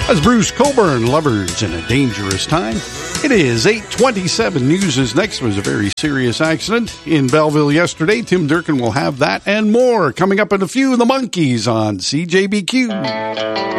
As Bruce Coburn, Lovers in a Dangerous Time. It is 8:27. News is next. There was a very serious accident in Belleville yesterday. Tim Durkin will have that and more coming up in a few. The Monkees on CJBQ.